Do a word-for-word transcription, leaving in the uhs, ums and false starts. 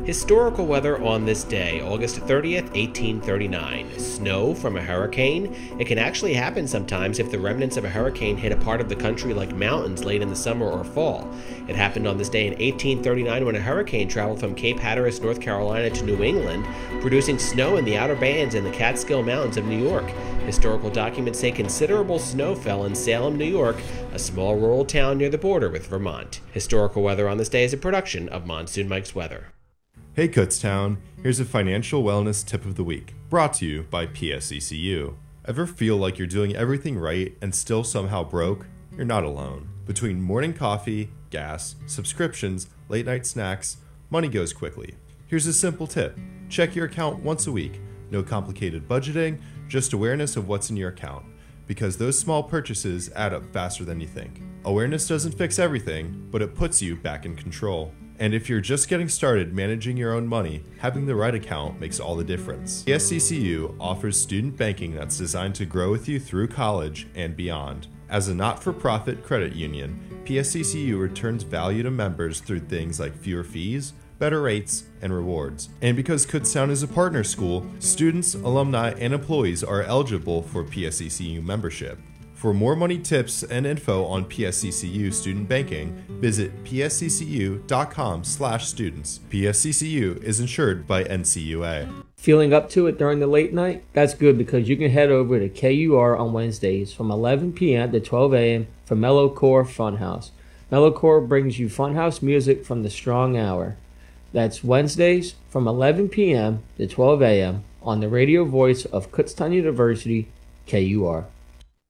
Historical weather on this day, August thirtieth, eighteen thirty-nine. Snow from a hurricane? It can actually happen sometimes if the remnants of a hurricane hit a part of the country like mountains late in the summer or fall. It happened on this day in eighteen thirty-nine when a hurricane traveled from Cape Hatteras, North Carolina to New England, producing snow in the outer bands in the Catskill Mountains of New York. Historical documents say considerable snow fell in Salem, New York, a small rural town near the border with Vermont. Historical weather on this day is a production of Monsoon Mike's Weather. Hey Kutztown, here's a financial wellness tip of the week, brought to you by P S E C U. Ever feel like you're doing everything right and still somehow broke? You're not alone. Between morning coffee, gas, subscriptions, late night snacks, money goes quickly. Here's a simple tip. Check your account once a week. No complicated budgeting, just awareness of what's in your account. Because those small purchases add up faster than you think. Awareness doesn't fix everything, but it puts you back in control. And if you're just getting started managing your own money, having the right account makes all the difference. P S E C U offers student banking that's designed to grow with you through college and beyond. As a not-for-profit credit union, P S E C U returns value to members through things like fewer fees, better rates, and rewards. And because Kutztown is a partner school, students, alumni, and employees are eligible for P S E C U membership. For more money tips and info on P S E C U student banking, visit p s c c u dot com slash students. P S E C U is insured by N C U A. Feeling up to it during the late night? That's good because you can head over to K U R on Wednesdays from eleven p.m. to twelve a.m. for Mellowcore Funhouse. Mellowcore brings you funhouse music from the strong hour. That's Wednesdays from eleven p.m. to twelve a.m. on the radio voice of Kutztown University, K U R.